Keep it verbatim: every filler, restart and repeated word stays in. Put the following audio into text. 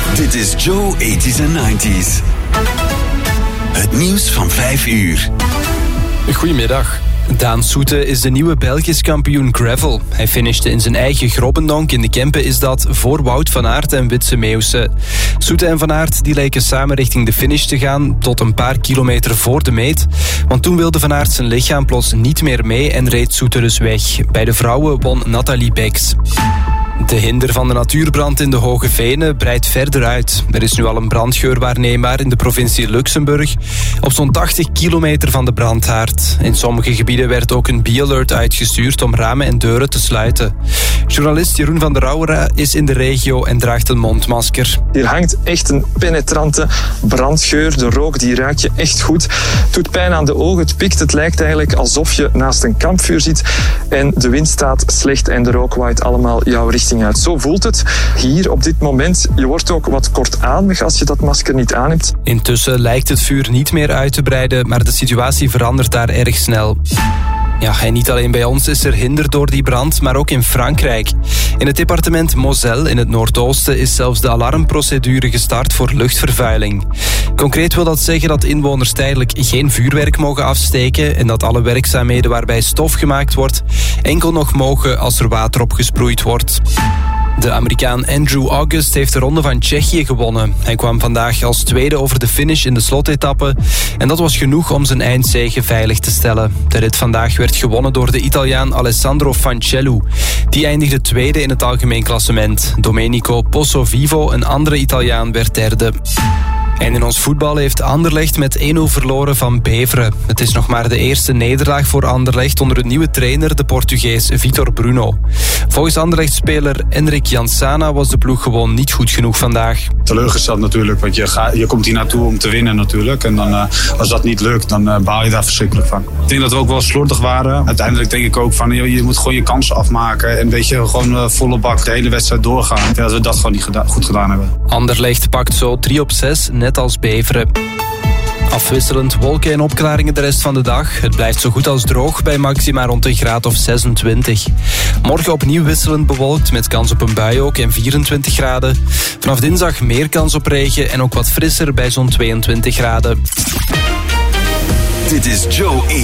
Dit is Joe eighties en nineties. Het nieuws van vijf uur. Goedemiddag. Daan Soete is de nieuwe Belgisch kampioen gravel. Hij finishte in zijn eigen Grobbendonk in de Kempen is dat voor Wout van Aert en Witse Meeuwse. Soete en Van Aert die lijken samen richting de finish te gaan tot een paar kilometer voor de meet. Want toen wilde Van Aert zijn lichaam plots niet meer mee en reed Soete dus weg. Bij de vrouwen won Nathalie Beks. De hinder van de natuurbrand in de Hoge Venen breidt verder uit. Er is nu al een brandgeur waarneembaar in de provincie Luxemburg, op zo'n tachtig kilometer van de brandhaard. In sommige gebieden werd ook een bee-alert uitgestuurd om ramen en deuren te sluiten. Journalist Jeroen van der Rauwera is in de regio en draagt een mondmasker. Hier hangt echt een penetrante brandgeur. De rook die ruik je echt goed. Het doet pijn aan de ogen, het pikt. Het lijkt eigenlijk alsof je naast een kampvuur zit. En de wind staat slecht en de rook waait allemaal jouw richting uit. Zo voelt het hier op dit moment. Je wordt ook wat kortademig als je dat masker niet aan hebt. Intussen lijkt het vuur niet meer uit te breiden, maar de situatie verandert daar erg snel. Ja, en niet alleen bij ons is er hinder door die brand, maar ook in Frankrijk. In het departement Moselle in het Noordoosten is zelfs de alarmprocedure gestart voor luchtvervuiling. Concreet wil dat zeggen dat inwoners tijdelijk geen vuurwerk mogen afsteken en dat alle werkzaamheden waarbij stof gemaakt wordt enkel nog mogen als er water op gesproeid wordt. De Amerikaan Andrew August heeft de Ronde van Tsjechië gewonnen. Hij kwam vandaag als tweede over de finish in de slotetappe en dat was genoeg om zijn eindzege veilig te stellen. De rit vandaag werd gewonnen door de Italiaan Alessandro Fancellu. Die eindigde tweede in het algemeen klassement. Domenico Pozzovivo, een andere Italiaan, werd derde. En in ons voetbal heeft Anderlecht met één nul verloren van Beveren. Het is nog maar de eerste nederlaag voor Anderlecht onder de nieuwe trainer, de Portugees Vitor Bruno. Volgens Anderlecht-speler Enric Jansana was de ploeg gewoon niet goed genoeg vandaag. Teleurgesteld natuurlijk, want je, gaat, je komt hier naartoe om te winnen natuurlijk. En dan, uh, als dat niet lukt, dan uh, baal je daar verschrikkelijk van. Ik denk dat we ook wel slordig waren. Uiteindelijk denk ik ook van, joh, je moet gewoon je kansen afmaken. En een beetje gewoon uh, volle bak de hele wedstrijd doorgaan. Ik denk dat we dat gewoon niet geda- goed gedaan hebben. Anderlecht pakt zo drie op zes, net als Beveren. Afwisselend wolken en opklaringen de rest van de dag. Het blijft zo goed als droog bij maxima rond een graad of zesentwintig. Morgen opnieuw wisselend bewolkt met kans op een bui ook en vierentwintig graden. Vanaf dinsdag meer kans op regen en ook wat frisser bij zo'n tweeëntwintig graden. Dit is Joe